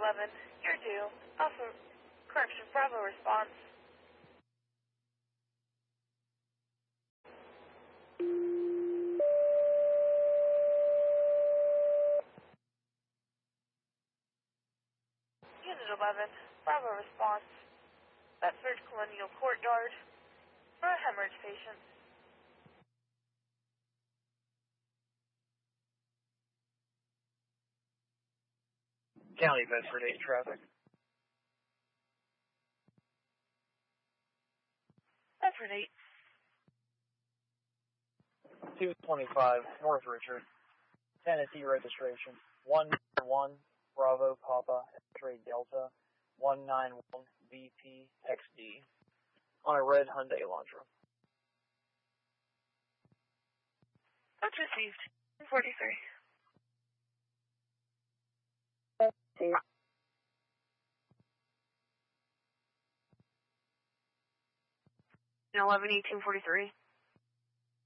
11, you're due. Alpha, correction, Bravo response. Unit 11, Bravo response. Bedford Colonial Courtyard for a hemorrhage patient. County Bedford 8 traffic. Bedford 8. 225 North Richard. Tennessee registration. 191 Bravo Papa X-ray Delta 191 BP XD on a red Hyundai Elantra. That's received. 43. 11, 1843.